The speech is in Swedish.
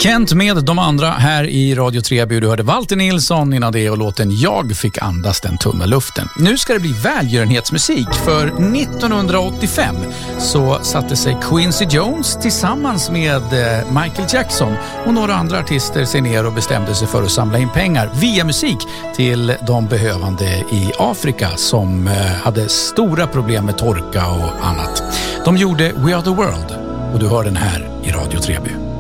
Kent med de andra här i Radio Treby. Du hörde Walter Nilsson innan det och låten Jag fick andas den tunna luften. Nu ska det bli välgörenhetsmusik, för 1985 så satte sig Quincy Jones tillsammans med Michael Jackson och några andra artister sig ner och bestämde sig för att samla in pengar via musik till de behövande i Afrika som hade stora problem med torka och annat. De gjorde We Are The World och du hör den här i Radio Treby.